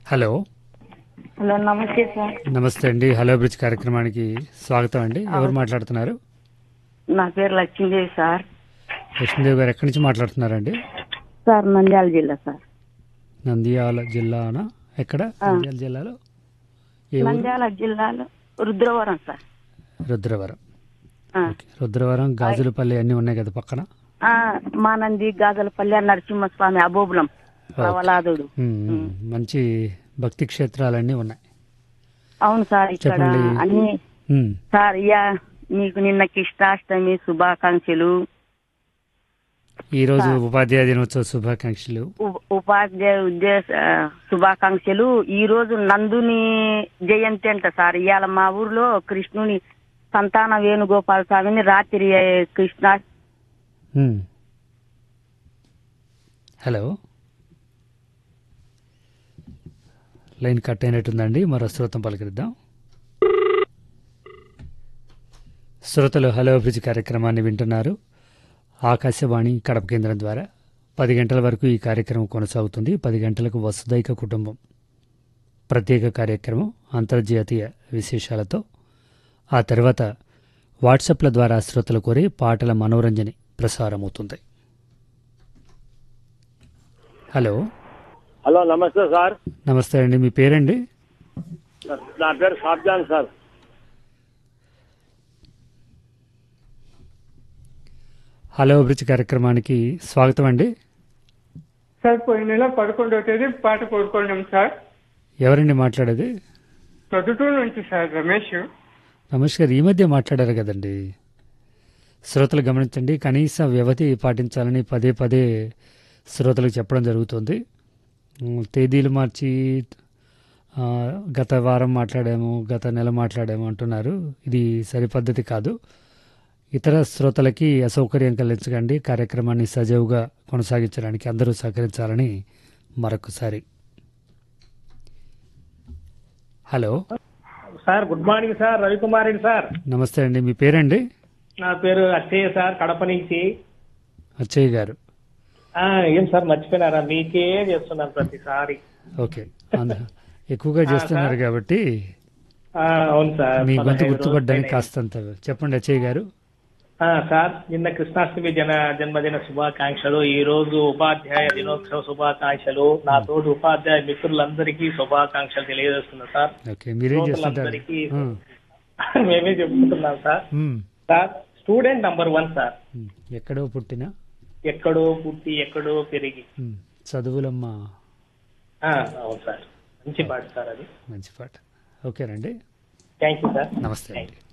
Hello. Hello, నమస్తే sir. నమస్తే అండి. హలో బ్రిడ్జ్ కార్యక్రమానికి స్వాగతం అండి. ఎవరు మాట్లాడుతున్నారు? నా పేరు లక్ష్మీదేవి సార్. లక్ష్మీదేవి గారు ఎక్కడి నుంచి మాట్లాడుతున్నారండి? సార్ నంద్యాల జిల్లా సార్. నంద్యాల జిల్లానా? ఎక్కడ? నంద్యాల జిల్లాలో ఏ ఊరు? నంద్యాల జిల్లాలో రుద్రవరం సార్. రుద్రవరం. ఓకే. రుద్రవరం, గాజులపల్లి అన్నీ ఉన్నాయి కదా పక్కన. మానంది, గాజలపల్లి, నరసింహస్వామి, అబోబులం, ప్రవలాదుడు. మంచి భక్తి క్షేత్రాలన్నీ ఉన్నాయి. అవును సార్. ఇక్కడ చెప్పండి. అన్ని సార్. మీకు నిన్న కృష్ణాష్టమి శుభాకాంక్షలు. ఈ రోజు ఉపాధ్యాయ దినోత్సవ శుభాకాంక్షలు. ఉపాధ్యాయ శుభాకాంక్షలు. ఈ రోజు నందుని జయంతి అంట సార్. ఇవాళ మా ఊర్లో కృష్ణుని సంతాన వేణుగోపాల స్వామిని రాత్రి కృష్ణ. Hello, line cut అయినట్టుందండి. మరో శ్రోతం పలకరిద్దాం. శ్రోతలు హలో బ్రిడ్జ్ కార్యక్రమాన్ని వింటున్నారు. ఆకాశవాణి కడప కేంద్రం ద్వారా 10 గంటల వరకు ఈ కార్యక్రమం కొనసాగుతుంది. 10 గంటలకు వసుదైక కుటుంబం ప్రత్యేక కార్యక్రమం అంతర్జాతీయ విశేషాలతో. ఆ తర్వాత వాట్సాప్ల ద్వారా శ్రోతలు కోరే పాటల మనోరంజని ప్రసారమవుతుంది. హలో. హలో, నమస్తే సార్. నమస్తే అండి. మీ పేరండి? నా పేరు షాబ్జాన్ సార్. హలో బ్రిడ్జ్ కార్యక్రమానికి స్వాగతం అండి. సార్, పోయిన నెల 11వ తేదీ పాట కోరుకున్నాం సార్. ఎవరండి మాట్లాడేది? ప్రొద్దుటూరు నుంచి సార్, రమేష్. రమేష్ గారు ఈ మధ్య మాట్లాడారు కదండి. శ్రోతలు గమనించండి, కనీస వ్యవధి పాటించాలని పదే పదే శ్రోతలకు చెప్పడం జరుగుతుంది. తేదీలు మార్చి గత వారం మాట్లాడాము, గత నెల మాట్లాడాము అంటున్నారు. ఇది సరిపద్ధతి కాదు. ఇతర శ్రోతలకి అసౌకర్యం కలిగించకండి. కార్యక్రమాన్ని సజావుగా కొనసాగించడానికి అందరూ సహకరించాలని మరొకసారి. Hello sir, good morning sir. Ravikumar sir. నమస్తే అండి. మీ పేరండి? నా పేరు అచ్చయ్య సార్, కడప నుంచి. అచ్చయ్య గారు. ఏం సార్, మర్చిపోయినారా? మీకే చేస్తున్నాను ప్రతిసారి. ఓకే. ఎక్కువగా చేస్తున్నారు కాబట్టి అవును సార్. మీ గొంతు గుర్తుపడ్డానికి కాస్తంత చెప్పండి అచ్చయ్య గారు. సార్, నిన్న కృష్ణాష్టమి జన్మదిన శుభాకాంక్షలు. ఈ రోజు ఉపాధ్యాయ దినోత్సవ శుభాకాంక్షలు. నా తోటి ఉపాధ్యాయ మిత్రులందరికీ శుభాకాంక్షలు తెలియజేస్తున్నా సార్. ఓకే. మీరేం చేస్తుంటారు? మేమే చెప్పుకుంటున్నాం sir. Sir, student number 1 sir. ఎక్కడో పుట్టిన, ఎక్కడో పుట్టి, ఎక్కడో పెరిగి చదువులమ్మ. అవును సార్. మంచి పాట సార్ అది. మంచి పాట. ఓకేనండి. Thank you sir. నమస్తే అండి.